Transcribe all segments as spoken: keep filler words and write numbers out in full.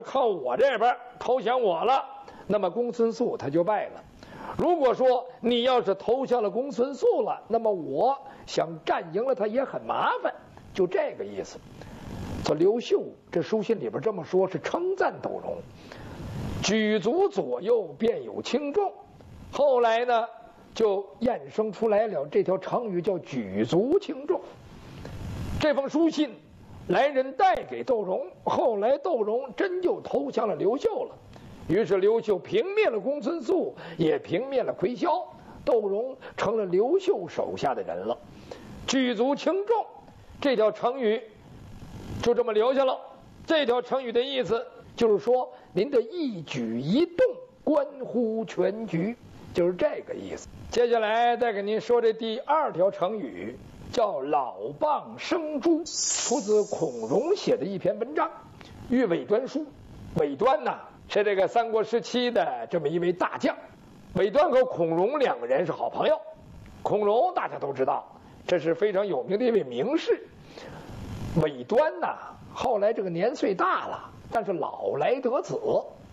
靠我这边投降我了，那么公孙素他就败了。如果说你要是投降了公孙素了，那么我想战赢了他也很麻烦，就这个意思。这刘秀这书信里边这么说，是称赞窦融，举足左右便有轻重。后来呢，就衍生出来了这条成语，叫举足轻重。这封书信来人带给窦融，后来窦融真就投降了刘秀了。于是刘秀平灭了公孙素，也平灭了魁霄，窦融成了刘秀手下的人了。举足轻重这条成语就这么留下了。这条成语的意思就是说，您的一举一动关乎全局，就是这个意思。接下来再给您说这第二条成语，叫老蚌生珠，出自孔融写的一篇文章《御韦端书》。韦端呐，是这个三国时期的这么一位大将。韦端和孔融两个人是好朋友。孔融大家都知道，这是非常有名的一位名士。韦端呐，后来这个年岁大了，但是老来得子，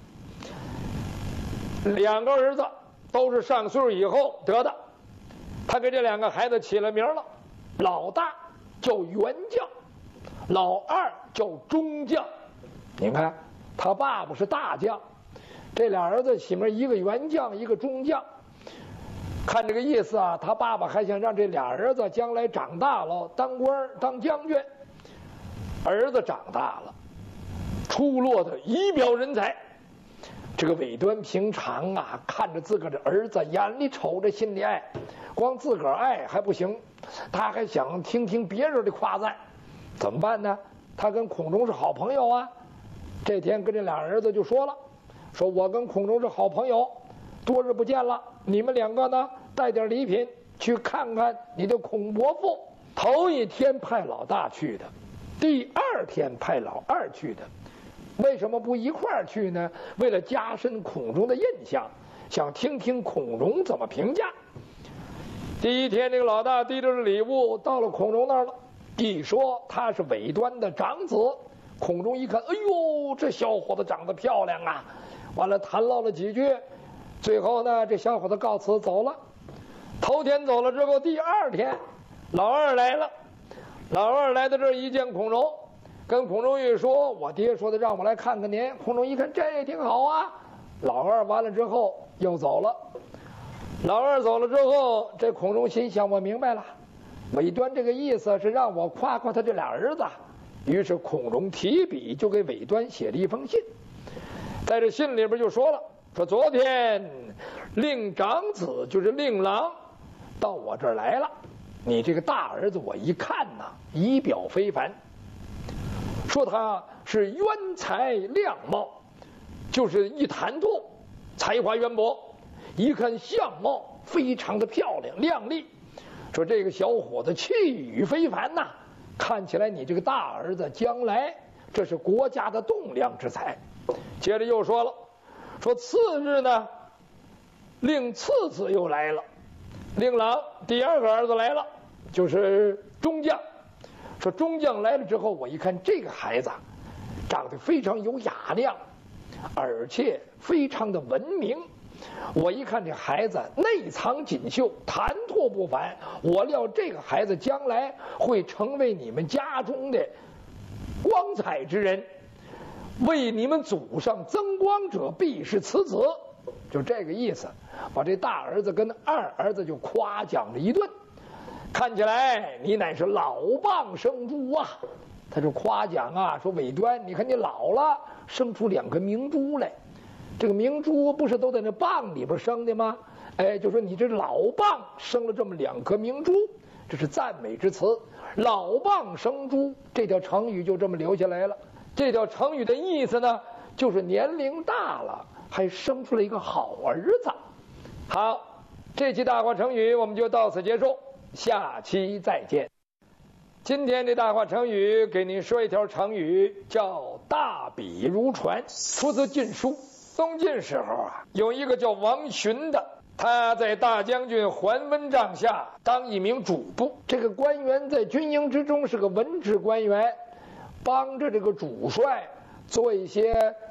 两个儿子都是上岁数以后得的。他给这两个孩子起了名了，老大叫元将，老二叫中将。你看他爸爸是大将，这俩儿子起名，一个元将，一个中将。看这个意思啊，他爸爸还想让这俩儿子将来长大了当官当将军。儿子长大了，出落的仪表人才。这个韦端平常啊，看着自个儿的儿子，眼里瞅着心里爱，光自个儿爱还不行，他还想听听别人的夸赞。怎么办呢？他跟孔融是好朋友啊。这天跟这俩儿子就说了，说我跟孔融是好朋友，多日不见了，你们两个呢带点礼品去看看你的孔伯父。头一天派老大去的，第二天派老二去的。为什么不一块儿去呢？为了加深孔融的印象，想听听孔融怎么评价。第一天，这个老大提着礼物到了孔融那儿了，一说他是韦端的长子。孔融一看，哎呦，这小伙子长得漂亮啊！完了谈唠了几句，最后呢，这小伙子告辞走了。头天走了之后，第二天，老二来了。老二来到这儿一见孔融，跟孔融一说，我爹说的让我来看看您。孔融一看，这也挺好啊。老二完了之后又走了。老二走了之后，这孔融心想，我明白了，韦端这个意思是让我夸夸他这俩儿子。于是孔融提笔就给韦端写了一封信，在这信里边就说了，说昨天令长子就是令郎到我这儿来了，你这个大儿子我一看呐，仪表非凡，说他是渊才亮貌，就是一谈吐才华渊博，一看相貌非常的漂亮靓丽，说这个小伙子气宇非凡呐，看起来你这个大儿子将来这是国家的栋梁之才。接着又说了，说次日呢，令次子又来了，令郎第二个儿子来了，就是中将。说中将来了之后，我一看这个孩子长得非常有雅量，而且非常的文明。我一看这孩子内藏锦绣，谈吐不凡，我料这个孩子将来会成为你们家中的光彩之人，为你们祖上增光者必是此子。就这个意思，把这大儿子跟二儿子就夸奖了一顿。看起来你乃是老蚌生珠啊，他就夸奖啊，说韦端，你看你老了，生出两颗明珠来。这个明珠不是都在那蚌里边生的吗？哎，就说你这老蚌生了这么两颗明珠，这是赞美之词。老蚌生珠这条成语就这么留下来了。这条成语的意思呢，就是年龄大了还生出了一个好儿子。好，这期大话成语我们就到此结束，下期再见。今天的大话成语给您说一条成语，叫大笔如椽，出自《晋书》。东晋时候啊，有一个叫王寻的，他在大将军桓温帐下当一名主簿。这个官员在军营之中是个文职官员，帮着这个主帅做一些